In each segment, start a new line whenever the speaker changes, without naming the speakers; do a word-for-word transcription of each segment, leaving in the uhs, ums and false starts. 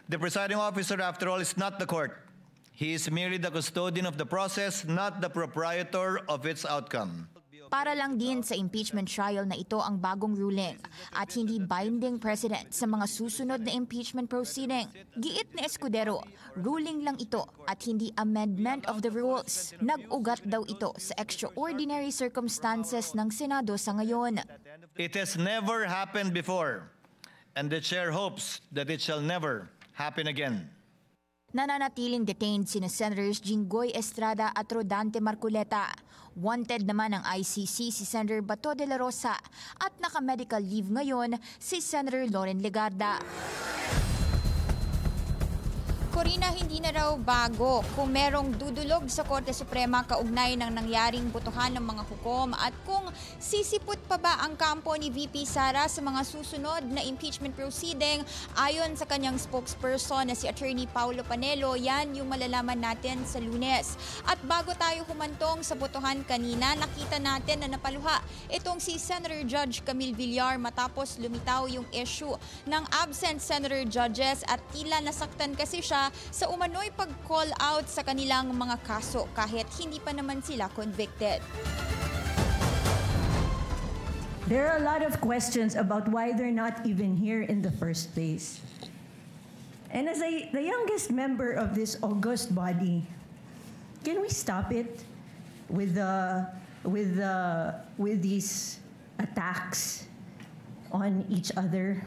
The presiding officer, after all, is not the court. He is merely the custodian of the process, not the proprietor of its outcome.
Para lang din sa impeachment trial na ito ang bagong ruling at hindi binding precedent sa mga susunod na impeachment proceeding. Giit ni Escudero, ruling lang ito at hindi amendment of the rules. Nag-ugat daw ito sa extraordinary circumstances ng Senado sa ngayon.
It has never happened before, and the chair hopes that it shall never happen again.
Nananatiling detained sina Senators Jinggoy Estrada at Rodante Marcoleta. Wanted naman ng I C C si Senator Bato de la Rosa at naka-medical leave ngayon si Senator Loren Legarda. Corina, hindi na raw bago kung merong dudulog sa Korte Suprema kaugnay ng nangyaring botohan ng mga hukom at kung sisipot pa ba ang kampo ni V P Sara sa mga susunod na impeachment proceeding. Ayon sa kanyang spokesperson na si Attorney Paulo Panelo, yan yung malalaman natin sa Lunes. At bago tayo humantong sa botohan kanina, nakita natin na napaluha itong si Senator Judge Camille Villar matapos lumitaw yung issue ng absent Senator Judges at tila nasaktan kasi siya sa umano'y pag-call out sa kanilang mga kaso kahit hindi pa naman sila convicted.
There are a lot of questions about why they're not even here in the first place. And as a, the youngest member of this august body, can we stop it with the with the with these attacks on each other?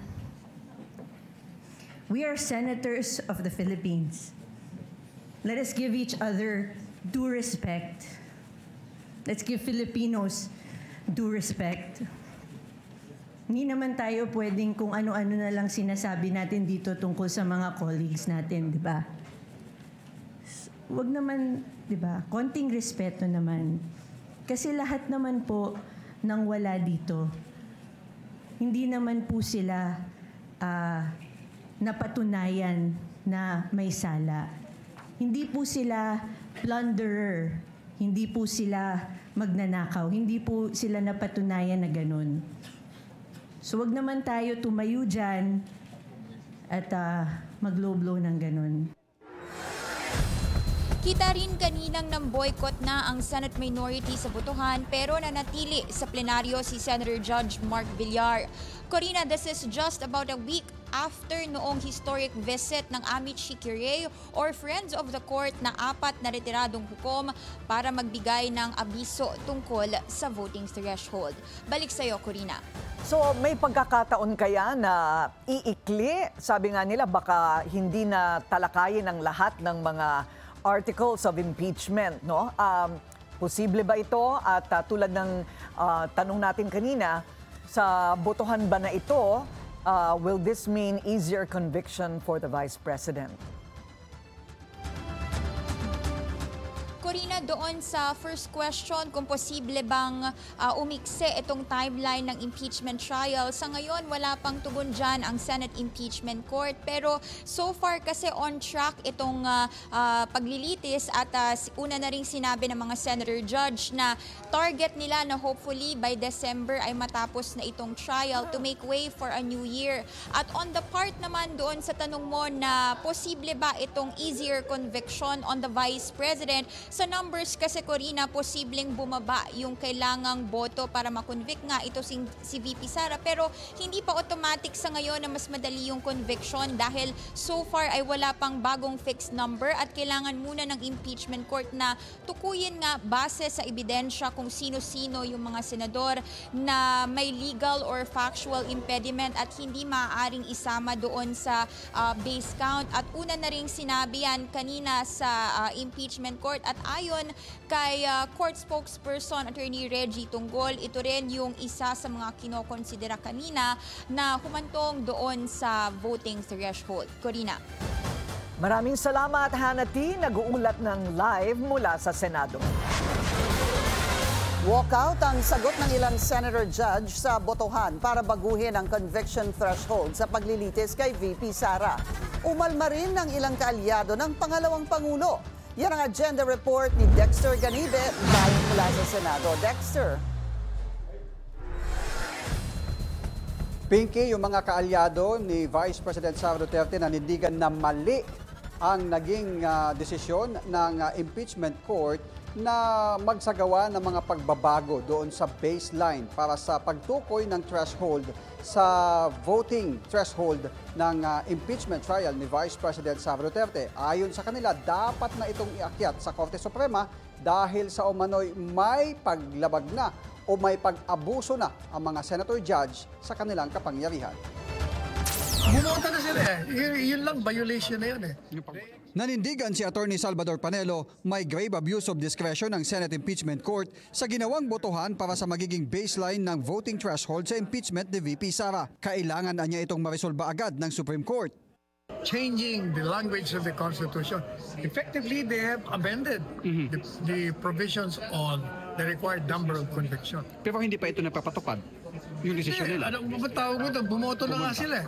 We are senators of the Philippines. Let us give each other due respect. Let's give Filipinos due respect. Hindi naman tayo pwedeng kung ano-ano na lang sinasabi natin dito tungkol sa mga colleagues natin, di ba? Huwag naman, di ba? Konting respeto naman. Kasi lahat naman po nang wala dito, hindi naman po sila uh, napatunayan na may sala. Hindi po sila plunderer. Hindi po sila magnanakaw. Hindi po sila napatunayan na ganun. So wag naman tayo tumayo dyan at uh, mag-low-blow ng ganun.
Kita rin kaninang nang boycott na ang Senate minority sa botohan pero nanatili sa plenaryo si Senator Judge Mark Villar. Corina, this is just about a week after noong historic visit ng Amici Curie or Friends of the Court na apat na retiradong hukom para magbigay ng abiso tungkol sa voting threshold. Balik sa iyo, Corina.
So may pagkakataon kaya na iikli? Sabi nga nila baka hindi na talakayin ang lahat ng mga articles of impeachment, no? Um, posible ba ito? At uh, tulad ng uh, tanong natin kanina, sa botohan ba na ito, uh, will this mean easier conviction for the Vice President?
Corina, doon sa first question, kung posible bang uh, umikse itong timeline ng impeachment trial. Sa ngayon, wala pang tugon dyan ang Senate Impeachment Court. Pero so far kasi on track itong uh, uh, paglilitis at uh, una na rin sinabi ng mga Senator Judge na target nila na hopefully by December ay matapos na itong trial to make way for a new year. At on the part naman doon sa tanong mo na posible ba itong easier conviction on the Vice President, sa numbers kasi, Corina, posibleng bumaba yung kailangang boto para makonvict nga ito si, si V P Sara. Pero hindi pa automatic sa ngayon na mas madali yung conviction dahil so far ay wala pang bagong fixed number at kailangan muna ng impeachment court na tukuyin nga base sa ebidensya kung sino-sino yung mga senador na may legal or factual impediment at hindi maaaring isama doon sa uh, base count. At una na rin sinabi yan kanina sa uh, impeachment court at ayon kay uh, court spokesperson Attorney Reggie Tunggol, ito rin yung isa sa mga kinokonsidera kanina na humantong doon sa voting threshold. Corina.
Maraming salamat, Hannah T. Nag-uulat ng live mula sa Senado.
Walkout ang sagot ng ilang senator judge sa botohan para baguhin ang conviction threshold sa paglilitis kay V P Sara. Umalma rin ng ilang kaalyado ng pangalawang Pangulo. Yan ang agenda report ni Dexter Ganibe live mula sa Senado. Dexter.
Pinky, yung mga kaalyado ni Vice President Sara Duterte nanindigan na mali ang naging uh, desisyon ng uh, impeachment court na magsagawa ng mga pagbabago doon sa baseline para sa pagtukoy ng threshold sa voting threshold ng uh, impeachment trial ni Vice President Sara Duterte. Ayon sa kanila, dapat na itong iakyat sa Korte Suprema dahil sa umano'y may paglabag na o may pag-abuso na ang mga senator judge sa kanilang kapangyarihan.
Bumoto na sila eh. Y- yun lang, violation na yun eh.
Nanindigan si Attorney Salvador Panelo may grave abuse of discretion ng Senate Impeachment Court sa ginawang botohan para sa magiging baseline ng voting threshold sa impeachment ni V P Sara. Kailangan na niya itong maresolba agad ng Supreme Court.
Changing the language of the Constitution. Effectively, they have amended mm-hmm. the, the provisions on the required number of conviction.
Pero hindi pa ito napapatupad, yung desisyon nila.
Ano ba tawag mo ito? Bumoto na nga sila eh.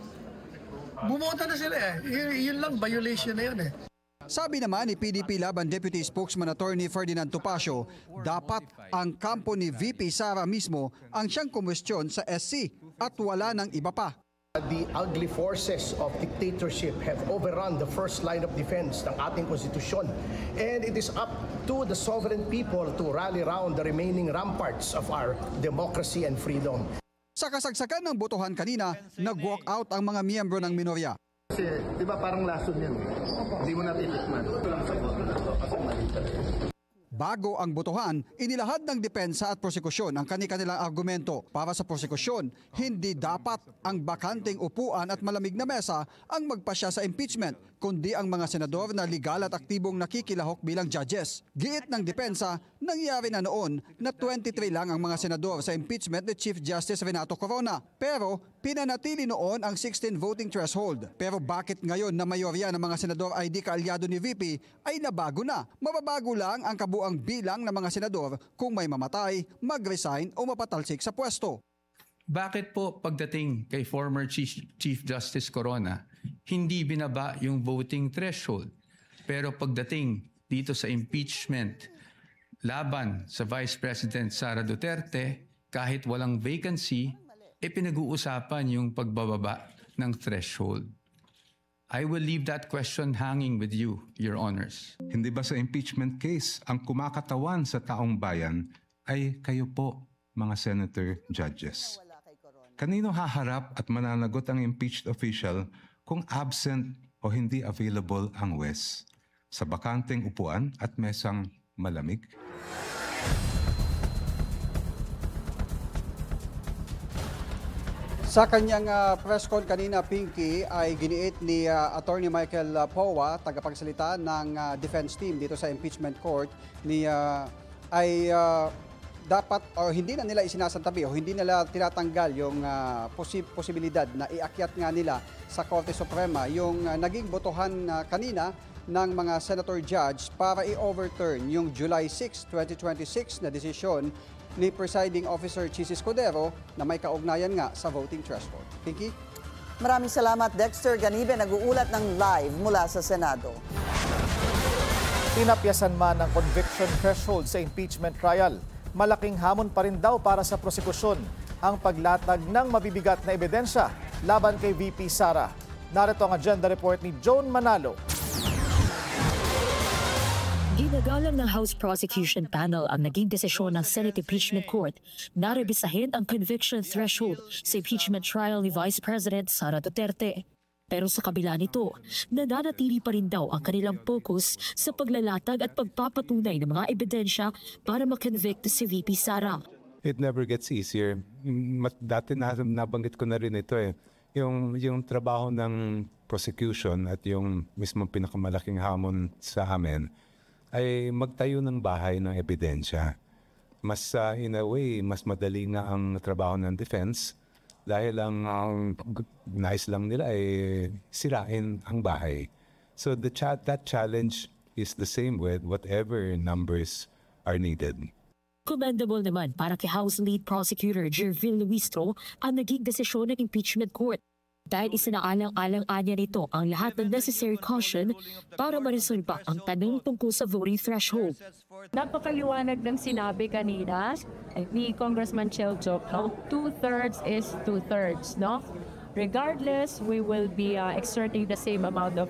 Bumoto na sila eh. Y- yun lang, violation na yun eh.
Sabi naman ni P D P Laban Deputy Spokesman Attorney Ferdinand Topacio, dapat ang kampo ni V P Sara mismo ang siyang kumwestiyon sa S C at wala ng iba pa.
The ugly forces of dictatorship have overrun the first line of defense ng ating konstitusyon, and it is up to the sovereign people to rally around the remaining ramparts of our democracy and freedom.
Sa kasagsagan ng botohan kanina, nag-walk out ang mga miyembro ng minorya.
Kasi, di ba parang lason yan? Hindi mo natin itikman. Ito lang sa boto na to kasi mali talaga.
Bago ang botohan, inilahad ng depensa at prosekusyon ang kani-kanilang argumento. Para sa prosekusyon, hindi dapat ang bakanting upuan at malamig na mesa ang magpasya sa impeachment, kundi ang mga senador na legal at aktibong nakikilahok bilang judges. Giit ng depensa, nangyari na noon na twenty-three lang ang mga senador sa impeachment ni Chief Justice Renato Corona. Pero pinanatili noon ang sixteen voting threshold. Pero bakit ngayon na mayorya ng mga senador ay di kaalyado ni V P ay nabago na? Mababago lang ang kabuang bilang ng mga senador kung may mamatay, mag-resign o mapatalsik sa pwesto.
Bakit po pagdating kay former Chief, Chief Justice Corona, hindi binaba yung voting threshold? Pero pagdating dito sa impeachment laban sa Vice President Sara Duterte, kahit walang vacancy, e pinag-uusapan yung pagbababa ng threshold. I will leave that question hanging with you, Your Honors.
Hindi ba sa impeachment case, ang kumakatawan sa taong bayan ay kayo po, mga senator judges? Kanino haharap at mananagot ang impeached official kung absent o hindi available ang W E S? Sa bakanteng upuan at mesang malamig?
Sa kanyang uh, press con kanina, Pinky, ay giniit ni uh, Attorney Michael uh, Powa, tagapagsalita ng uh, defense team dito sa impeachment court, ni uh, ay uh, dapat o hindi na nila isinasantabi o hindi nila tinatanggal yung uh, posi- posibilidad na iakyat nga nila sa Korte Suprema yung uh, naging botohan uh, kanina ng mga senator judge para i-overturn yung July sixth, twenty twenty-six na desisyon ni Presiding Officer Chis Escudero na may kaugnayan nga sa voting threshold. Pinky?
Maraming salamat, Dexter Ganibe, nag-uulat ng live mula sa Senado.
Tinapyasan man ang conviction threshold sa impeachment trial, malaking hamon pa rin daw para sa prosekusyon ang paglatag ng mabibigat na ebidensya laban kay V P Sara. Narito ang agenda report ni Joan Manalo.
Ginagalang ng House Prosecution Panel ang naging desisyon ng Senate Impeachment Court na rebisahin ang conviction threshold sa impeachment trial ni Vice President Sara Duterte. Pero sa kabila nito, nananatili pa rin daw ang kanilang focus sa paglalatag at pagpapatunay ng mga ebidensya para makonvict si V P Sara.
It never gets easier. Mat, dati na, nabanggit ko na rin ito eh. Yung, yung trabaho ng prosecution at yung mismo pinakamalaking hamon sa amin ay magtayo ng bahay ng ebidensya. Mas uh, in a way, mas madali nga ang trabaho ng defense dahil ang um, nais lang nila ay sirain ang bahay. So the cha- that challenge is the same with whatever numbers are needed.
Commendable naman para kay House Lead Prosecutor Jervil Luistro ang naging desisyon ng impeachment court. Dahil isinaalang-alang-anya nito ang lahat ng necessary caution para marisolba ang tanong tungkol sa voting threshold.
Napakaliwanag ng sinabi kanina ni Congressman Cheljo, no? Two-thirds is two-thirds, no? Regardless, we will be uh, exerting the same amount of